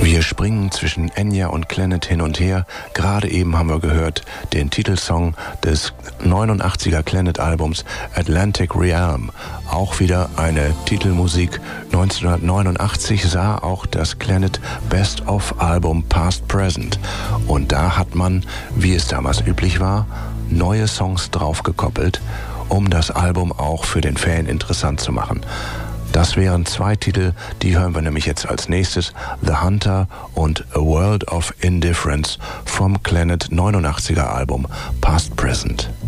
Wir springen zwischen Enya und Clannad hin und her. Gerade eben haben wir gehört den Titelsong des 89er Clannad-Albums Atlantic Realm. Auch wieder eine Titelmusik. 1989 sah auch das Clannad Best-of-Album Past Present. Und da hat man, wie es damals üblich war, neue Songs draufgekoppelt, um das Album auch für den Fan interessant zu machen. Das wären zwei Titel, die hören wir nämlich jetzt als nächstes. The Hunter und A World of Indifference vom Clannad 89er Album Past Present.